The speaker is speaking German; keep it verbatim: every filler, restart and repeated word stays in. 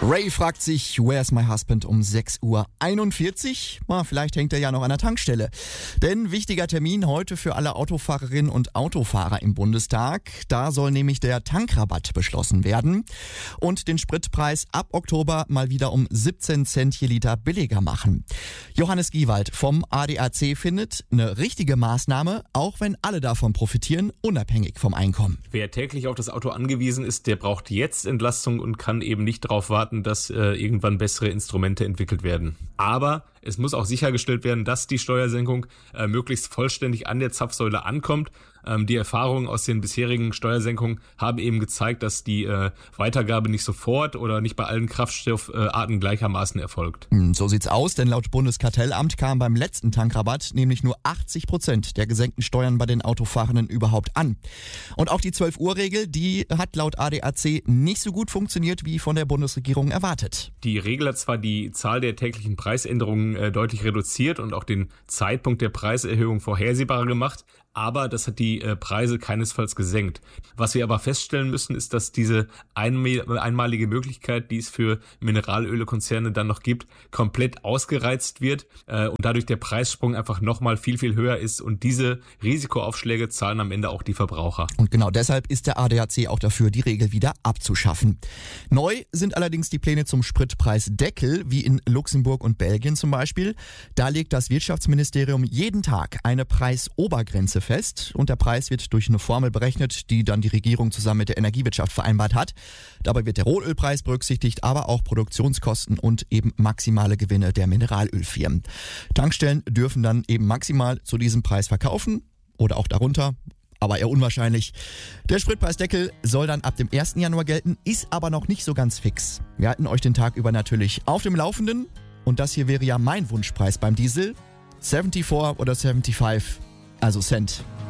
Ray fragt sich, where's my husband um sechs Uhr einundvierzig? Na, vielleicht hängt er ja noch an der Tankstelle. Denn wichtiger Termin heute für alle Autofahrerinnen und Autofahrer im Bundestag. Da soll nämlich der Tankrabatt beschlossen werden und den Spritpreis ab Oktober mal wieder um siebzehn Cent je Liter billiger machen. Johannes Giewald vom A D A C findet eine richtige Maßnahme, auch wenn alle davon profitieren, unabhängig vom Einkommen. Wer täglich auf das Auto angewiesen ist, der braucht jetzt Entlastung und kann eben nicht darauf warten, dass äh, irgendwann bessere Instrumente entwickelt werden. Aber es muss auch sichergestellt werden, dass die Steuersenkung äh, möglichst vollständig an der Zapfsäule ankommt. Ähm, die Erfahrungen aus den bisherigen Steuersenkungen haben eben gezeigt, dass die äh, Weitergabe nicht sofort oder nicht bei allen Kraftstoffarten gleichermaßen erfolgt. So sieht's aus, denn laut Bundeskartellamt kamen beim letzten Tankrabatt nämlich nur achtzig Prozent der gesenkten Steuern bei den Autofahrenden überhaupt an. Und auch die zwölf Uhr Regel, die hat laut A D A C nicht so gut funktioniert, wie von der Bundesregierung erwartet. Die Regel hat zwar die Zahl der täglichen Preisänderungen äh, deutlich reduziert und auch den Zeitpunkt der Preiserhöhung vorhersehbarer gemacht, aber das hat die äh, Preise keinesfalls gesenkt. Was wir aber feststellen müssen, ist, dass diese einmalige Möglichkeit, die es für Mineralölkonzerne dann noch gibt, komplett ausgereizt wird äh, und dadurch der Preissprung einfach nochmal viel, viel höher ist und diese Risikoaufschläge zahlen am Ende auch die Verbraucher. Und genau deshalb ist der A D A C auch dafür, die Regel wieder abzuschaffen. Neu sind allerdings die Pläne zum Spritpreisdeckel, wie in Luxemburg und Belgien zum Beispiel. Da legt das Wirtschaftsministerium jeden Tag eine Preisobergrenze fest und der Preis wird durch eine Formel berechnet, die dann die Regierung zusammen mit der Energiewirtschaft vereinbart hat. Dabei wird der Rohölpreis berücksichtigt, aber auch Produktionskosten und eben maximale Gewinne der Mineralölfirmen. Tankstellen dürfen dann eben maximal zu diesem Preis verkaufen oder auch darunter, aber eher unwahrscheinlich. Der Spritpreisdeckel soll dann ab dem ersten Januar gelten, ist aber noch nicht so ganz fix. Wir halten euch den Tag über natürlich auf dem Laufenden und das hier wäre ja mein Wunschpreis beim Diesel. vierundsiebzig oder fünfundsiebzig, also Cent.